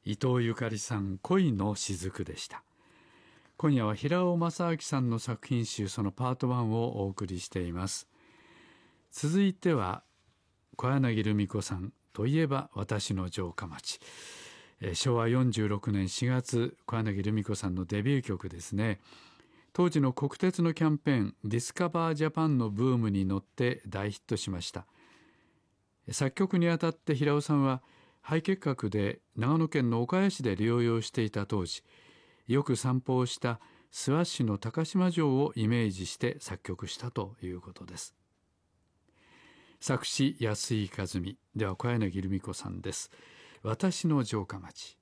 伊藤ゆかりさん、恋の雫でした。今夜は平尾正明さんの作品集、そのパート1をお送りしています。続いては小柳ルミ子さんといえば私の城下町。昭和46年4月、小柳ルミ子さんのデビュー曲ですね。当時の国鉄のキャンペーンディスカバージャパンのブームに乗って大ヒットしました。作曲にあたって平尾さんは肺結核で長野県の岡谷市で療養していた当時、よく散歩をした諏訪市の高島城をイメージして作曲したということです。作詞安井和美では小柳ルミ子さんです。私の城下町。